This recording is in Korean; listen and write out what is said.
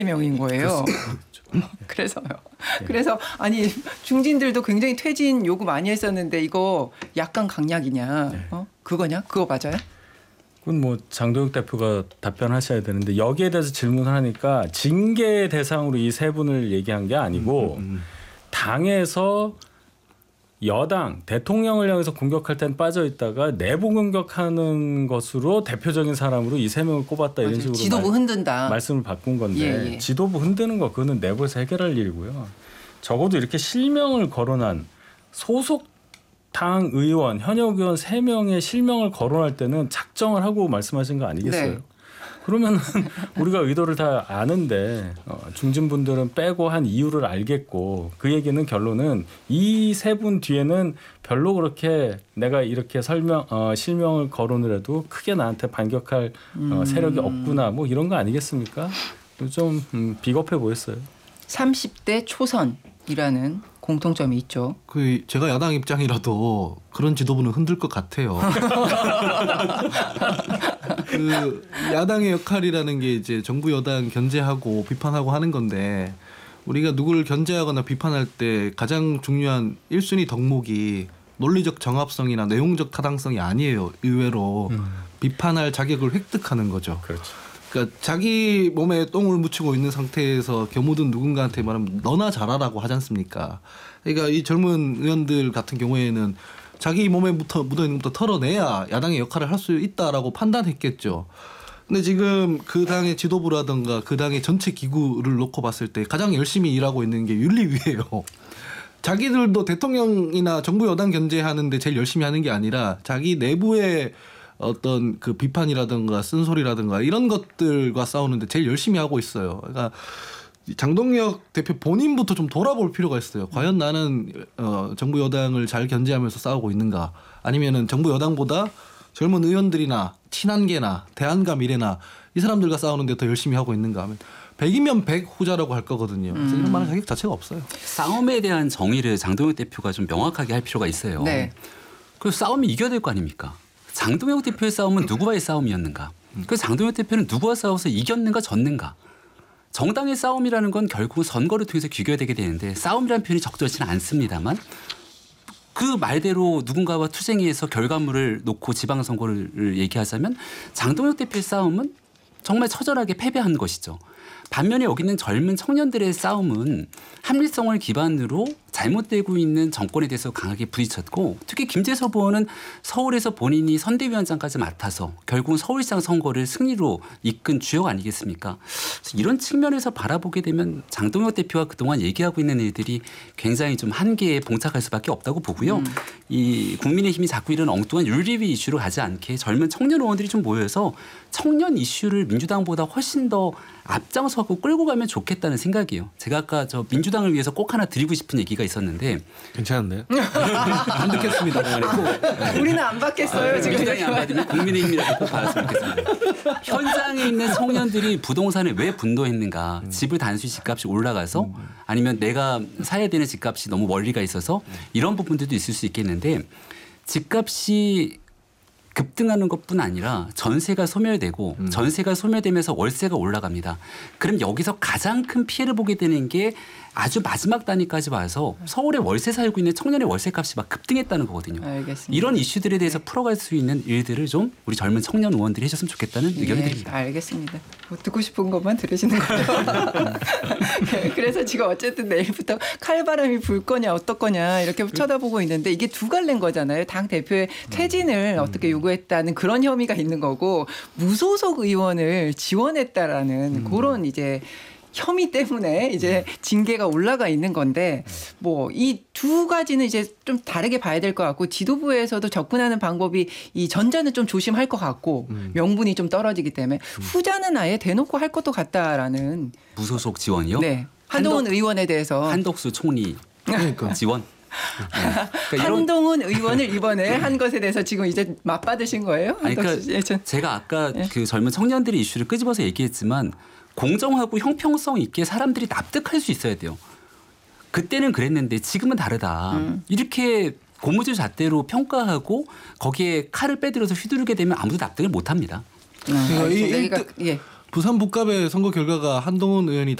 명인 거예요. 그래서요. 그래서 아니 중진들도 굉장히 퇴진 요구 많이 했었는데 이거 약간 강약이냐? 그거냐? 그거 맞아요? 그건 뭐 장동혁 대표가 답변하셔야 되는데 여기에 대해서 질문을 하니까 징계 대상으로 이 세 분을 얘기한 게 아니고 당에서 여당 대통령을 향해서 공격할 땐 빠져 있다가 내부 공격하는 것으로 대표적인 사람으로 이 세 명을 꼽았다 이런 식으로 지도부 흔든다 말씀을 바꾼 건데 지도부 흔드는 거 그거는 내부에서 해결할 일이고요. 적어도 이렇게 실명을 거론한 소속 당 의원, 현역 의원 3명의 실명을 거론할 때는 작정을 하고 말씀하신 거 아니겠어요? 네. 그러면 우리가 의도를 다 아는데 중진분들은 빼고 한 이유를 알겠고 그 얘기는 결론은 이 세 분 뒤에는 별로 그렇게 내가 이렇게 실명을 거론을 해도 크게 나한테 반격할 세력이 없구나 뭐 이런 거 아니겠습니까? 좀 비겁해 보였어요. 30대 초선이라는 공통점이 있죠. 제가 야당 입장이라도 그런 지도부는 흔들 것 같아요. 야당의 역할이라는 게 이제 정부 여당 견제하고 비판하고 하는 건데 우리가 누구를 견제하거나 비판할 때 가장 중요한 1순위 덕목이 논리적 정합성이나 내용적 타당성이 아니에요. 의외로 비판할 자격을 획득하는 거죠. 그렇죠. 그러니까 자기 몸에 똥을 묻히고 있는 상태에서 겨무든 누군가한테 말하면 너나 잘하라고 하지 않습니까? 그러니까 이 젊은 의원들 같은 경우에는 자기 몸에 묻어있는 것부터 털어내야 야당의 역할을 할 수 있다라고 판단했겠죠. 근데 지금 그 당의 지도부라든가 그 당의 전체 기구를 놓고 봤을 때 가장 열심히 일하고 있는 게 윤리위예요. 자기들도 대통령이나 정부 여당 견제하는데 제일 열심히 하는 게 아니라 자기 내부의 어떤 그 비판이라든가 쓴소리라든가 이런 것들과 싸우는데 제일 열심히 하고 있어요. 그러니까 장동혁 대표 본인부터 좀 돌아볼 필요가 있어요. 과연 나는 정부 여당을 잘 견제하면서 싸우고 있는가? 아니면은 정부 여당보다 젊은 의원들이나 친한계나 대안과 미래나 이 사람들과 싸우는데 더 열심히 하고 있는가 하면 100이면 100 후자라고 할 거거든요. 그래서 이런 말할 자격 자체가 없어요. 싸움에 대한 정의를 장동혁 대표가 좀 명확하게 할 필요가 있어요. 네. 그래서 싸우면 이겨야 될 거 아닙니까? 장동혁 대표의 싸움은 누구와의 싸움이었는가? 그래서 장동혁 대표는 누구와 싸워서 이겼는가 졌는가? 정당의 싸움이라는 건 결국 선거를 통해서 귀결되게 되는데 싸움이라는 표현이 적절치는 않습니다만 그 말대로 누군가와 투쟁해서 결과물을 놓고 지방선거를 얘기하자면 장동혁 대표의 싸움은 정말 처절하게 패배한 것이죠. 반면에 여기 있는 젊은 청년들의 싸움은 합리성을 기반으로 잘못되고 있는 정권에 대해서 강하게 부딪혔고 특히 김재섭 의원은 서울에서 본인이 선대위원장까지 맡아서 결국은 서울시장 선거를 승리로 이끈 주역 아니겠습니까? 그래서 이런 측면에서 바라보게 되면 장동혁 대표가 그동안 얘기하고 있는 일들이 굉장히 좀 한계에 봉착할 수밖에 없다고 보고요. 이 국민의힘이 자꾸 이런 엉뚱한 윤리위 이슈로 가지 않게 젊은 청년 의원들이 좀 모여서 청년 이슈를 민주당보다 훨씬 더 앞장서고 끌고 가면 좋겠다는 생각이에요. 제가 아까 저 민주당을 위해서 꼭 하나 드리고 싶은 얘기가 있었는데 괜찮은데요? 안 듣겠습니다. 우리는 안 받겠어요. 지금 민주당이 안 받으면 국민의힘이라도 꼭 받았으면 좋겠습니다. 현장에 있는 청년들이 부동산에 왜 분노했는가. 집을 단순히 집값이 올라가서 아니면 내가 사야 되는 집값이 너무 멀리가 있어서 이런 부분들도 있을 수 있겠는데 집값이 급등하는 것뿐 아니라 전세가 소멸되고 전세가 소멸되면서 월세가 올라갑니다. 그럼 여기서 가장 큰 피해를 보게 되는 게 아주 마지막 단위까지 와서 서울에 월세 살고 있는 청년의 월세값이 막 급등했다는 거거든요. 알겠습니다. 이런 이슈들에 대해서 풀어갈 수 있는 일들을 좀 우리 젊은 청년 의원들이 해줬으면 좋겠다는 의견이 드립니다. 알겠습니다. 뭐 듣고 싶은 것만 들으시는 거죠. 그래서 지금 어쨌든 내일부터 칼바람이 불 거냐 어떨 거냐 이렇게 쳐다보고 있는데 이게 두 갈래인 거잖아요. 당 대표의 퇴진을 어떻게 요구했다는 그런 혐의가 있는 거고 무소속 의원을 지원했다라는 그런 이제 혐의 때문에 이제 징계가 올라가 있는 건데 뭐 이 두 가지는 이제 좀 다르게 봐야 될 것 같고 지도부에서도 접근하는 방법이 이 전자는 좀 조심할 것 같고 명분이 좀 떨어지기 때문에 후자는 아예 대놓고 할 것도 같다라는. 무소속 지원이요? 네. 한동훈 의원에 대해서. 한덕수 총리 지원. 그러니까 한동훈 의원을 이번에 한 것에 대해서 지금 이제 맞받으신 거예요? 아니, 그러니까 제가 아까 그 젊은 청년들의 이슈를 끄집어서 얘기했지만 공정하고 형평성 있게 사람들이 납득할 수 있어야 돼요. 그때는 그랬는데 지금은 다르다. 이렇게 고무줄 잣대로 평가하고 거기에 칼을 빼들어서 휘두르게 되면 아무도 납득을 못합니다. 부산 북갑의 선거 결과가 한동훈 의원이